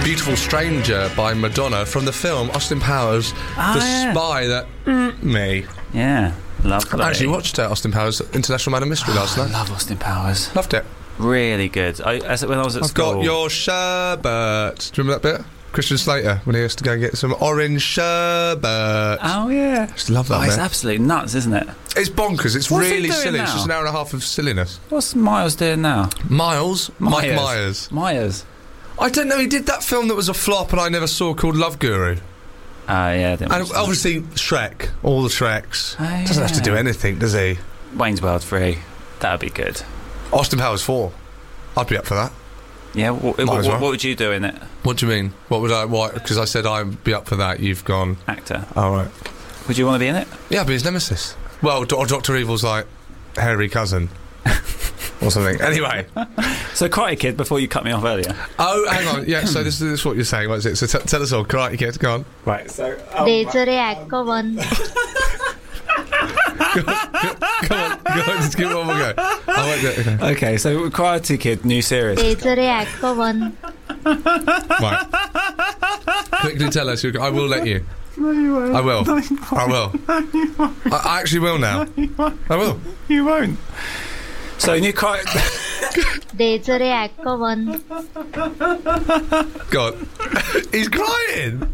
Beautiful Stranger by Madonna from the film Austin Powers, the spy that me. Yeah, lovely. I actually watched Austin Powers International Man of Mystery last night. I love Austin Powers. Loved it. Really good. When I was at school. I've got your sherbet. Do you remember that bit? Christian Slater, when he has to go and get some orange sherbet. Oh, yeah. I just love that bit. It's absolutely nuts, isn't it? It's bonkers. It's What's really he doing silly. now? It's just an hour and a half of silliness. What's Miles doing now? Mike Myers. I don't know. He did that film that was a flop and I never saw called Love Guru. Yeah. And obviously Shrek. All the Shreks. Doesn't have to do anything, does he? Wayne's World 3. That would be good. Austin Powers 4. I'd be up for that. Yeah, what would you do in it? What do you mean? What would I... Why? Because I said I'd be up for that. You've gone... Actor. Oh, right. Would you want to be in it? Yeah, I'd be his nemesis. Well, or Dr. Evil's, like, hairy cousin. Or something. Anyway. So, Karate Kid, before you cut me off earlier. Oh, hang on. Yeah, so this is what you're saying. What is it? So tell us all. Karate Kid, go on. Right, so... Act 1. Come on, just give it one more go. I won't do it. Okay, so Karate Kid, new series. Act 1. Right. Quickly tell us. I will let you. No, you won't. I will. No, you won't. I will. No, you won't. I actually will now. No, you won't. I will. You won't. So, new Karate... Act 1. God. He's crying.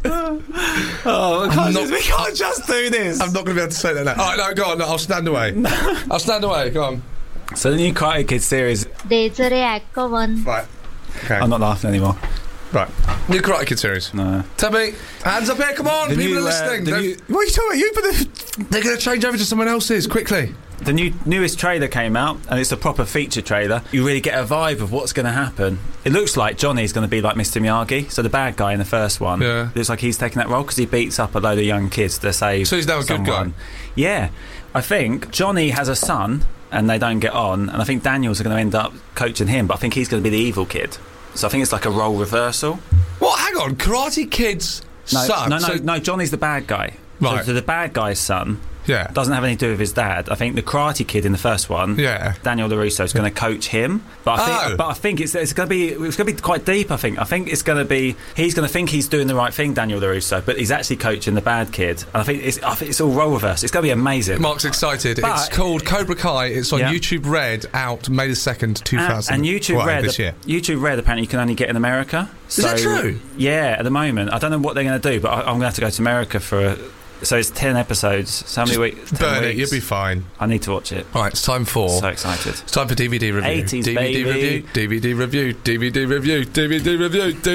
We can't just do this. I'm not going to be able to say that now. All right, no, go on. No, I'll stand away. I'll stand away. Go on. So, the new Karate Kid series... Act 1. Right. Okay. I'm not laughing anymore. Right. New Karate Kid series. No. Tell me. Hands up here. Come on. People are listening. What are you talking about? They're going to change over to someone else's. Quickly. The newest trailer came out, and it's a proper feature trailer. You really get a vibe of what's going to happen. It looks like Johnny's going to be like Mr. Miyagi, so the bad guy in the first one. Yeah. Looks like he's taking that role because he beats up a load of young kids to save So he's now a good guy? Yeah. I think Johnny has a son, and they don't get on, and I think Daniel's going to end up coaching him, but I think he's going to be the evil kid. So I think it's like a role reversal. What? Hang on. Karate Kid's son? No, Johnny's the bad guy. Right. So the bad guy's son... Yeah. Doesn't have anything to do with his dad. I think the Karate Kid in the first one, Daniel LaRusso is going to coach him. But I think it's going to be quite deep. I think it's going to be he's going to think he's doing the right thing, Daniel LaRusso, but he's actually coaching the bad kid. And I think it's all role reverse. It's going to be amazing. Mark's excited. It's called Cobra Kai. It's on YouTube Red, out May the 2nd, 2000. And YouTube Red this year. YouTube Red apparently you can only get in America. Is that true? Yeah, at the moment. I don't know what they're going to do, but I'm going to have to go to America for. So it's 10 episodes. So how many weeks? Burn it, you'll be fine. I need to watch it. All right, it's time for... So excited. It's time for DVD review. 80s, DVD baby. review, DVD review, DVD review, DVD review,